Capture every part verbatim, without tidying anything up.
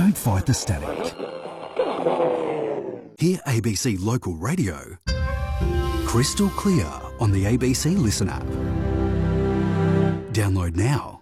Don't fight the static. Hear A B C Local Radio crystal clear on the A B C Listen app. Download now.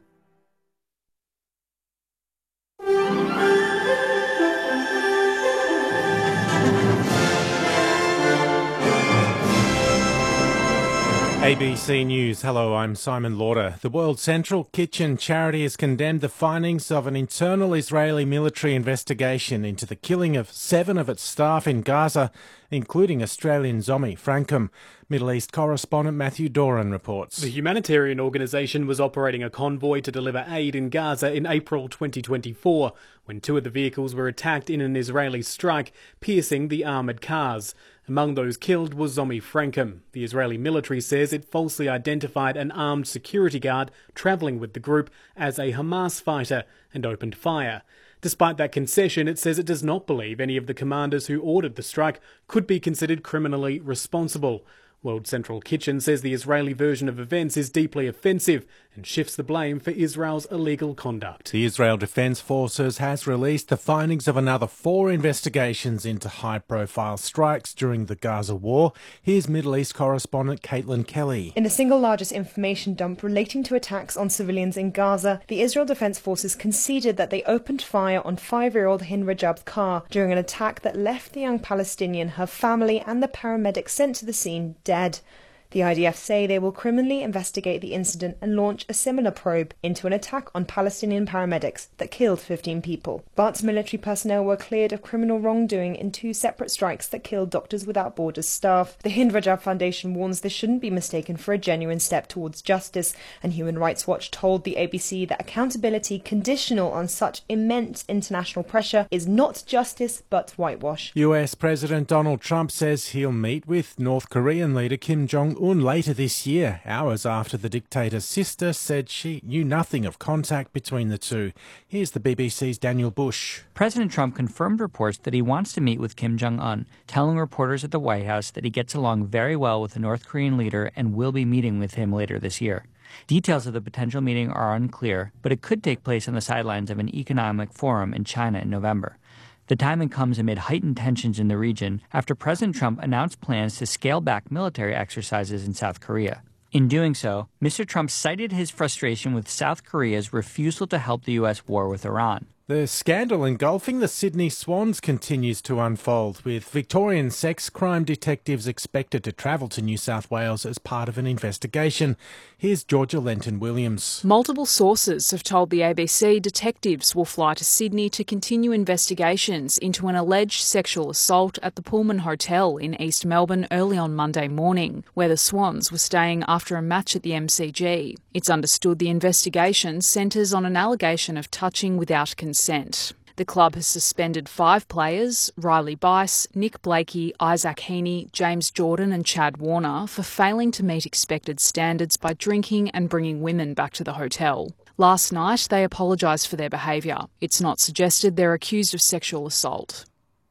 A B C News. Hello, I'm Simon Lauder. The World Central Kitchen charity has condemned the findings of an internal Israeli military investigation into the killing of seven of its staff in Gaza, including Australian Zomi Frankham. Middle East correspondent Matthew Doran reports. The humanitarian organisation was operating a convoy to deliver aid in Gaza in April twenty twenty-four, when two of the vehicles were attacked in an Israeli strike, piercing the armoured cars. Among those killed was Zomi Frankham. The Israeli military says it falsely identified an armed security guard travelling with the group as a Hamas fighter and opened fire. Despite that concession, it says it does not believe any of the commanders who ordered the strike could be considered criminally responsible. World Central Kitchen says the Israeli version of events is deeply offensive and shifts the blame for Israel's illegal conduct. The Israel Defence Forces has released the findings of another four investigations into high-profile strikes during the Gaza war. Here's Middle East correspondent Caitlin Kelly. In the single largest information dump relating to attacks on civilians in Gaza, the Israel Defence Forces conceded that they opened fire on five-year-old Hind Rajab's car during an attack that left the young Palestinian, her family and the paramedics sent to the scene dead. The I D F say they will criminally investigate the incident and launch a similar probe into an attack on Palestinian paramedics that killed fifteen people. But military personnel were cleared of criminal wrongdoing in two separate strikes that killed Doctors Without Borders staff. The Hind Rajab Foundation warns this shouldn't be mistaken for a genuine step towards justice, and Human Rights Watch told the A B C that accountability conditional on such immense international pressure is not justice but whitewash. U S President Donald Trump says he'll meet with North Korean leader Kim Jong-un later this year, hours after the dictator's sister said she knew nothing of contact between the two. Here's the B B C's Daniel Bush. President Trump confirmed reports that he wants to meet with Kim Jong-un, telling reporters at the White House that he gets along very well with the North Korean leader and will be meeting with him later this year. Details of the potential meeting are unclear, but it could take place on the sidelines of an economic forum in China in November. The timing comes amid heightened tensions in the region after President Trump announced plans to scale back military exercises in South Korea. In doing so, Mister Trump cited his frustration with South Korea's refusal to help the U S war with Iran. The scandal engulfing the Sydney Swans continues to unfold, with Victorian sex crime detectives expected to travel to New South Wales as part of an investigation. Here's Georgia Lenton-Williams. Multiple sources have told the A B C detectives will fly to Sydney to continue investigations into an alleged sexual assault at the Pullman Hotel in East Melbourne early on Monday morning, where the Swans were staying after a match at the M C G. It's understood the investigation centres on an allegation of touching without consent. The club has suspended five players, Riley Bice, Nick Blakey, Isaac Heaney, James Jordan and Chad Warner, for failing to meet expected standards by drinking and bringing women back to the hotel. Last night, they apologised for their behaviour. It's not suggested they're accused of sexual assault.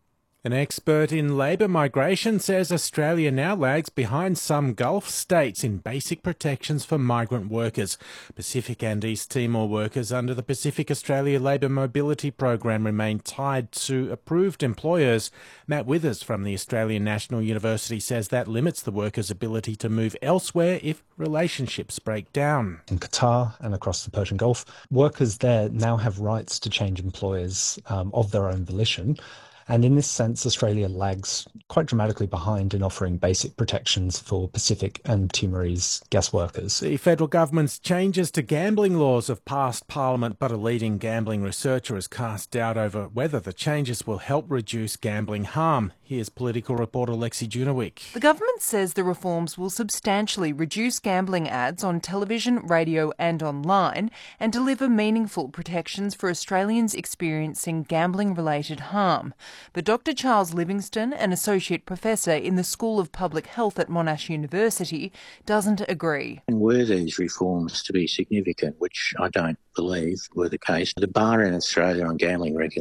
An expert in labour migration says Australia now lags behind some Gulf states in basic protections for migrant workers. Pacific and East Timor workers under the Pacific Australia Labour Mobility Program remain tied to approved employers. Matt Withers from the Australian National University says that limits the workers' ability to move elsewhere if relationships break down. In Qatar and across the Persian Gulf, workers there now have rights to change employers um, of their own volition. And in this sense, Australia lags quite dramatically behind in offering basic protections for Pacific and Timorese guest workers. The federal government's changes to gambling laws have passed Parliament, but a leading gambling researcher has cast doubt over whether the changes will help reduce gambling harm. Here's political reporter Lexi Junowick. The government says the reforms will substantially reduce gambling ads on television, radio and online and deliver meaningful protections for Australians experiencing gambling-related harm. But Doctor Charles Livingston, an associate professor in the School of Public Health at Monash University, doesn't agree. And were these reforms to be significant, which I don't believe were the case, the bar in Australia on gambling regulation